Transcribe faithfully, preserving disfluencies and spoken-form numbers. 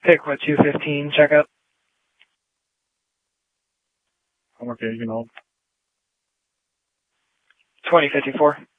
Pickwood two fifteen, checkup. I'm okay, you can hold. twenty fifty-four.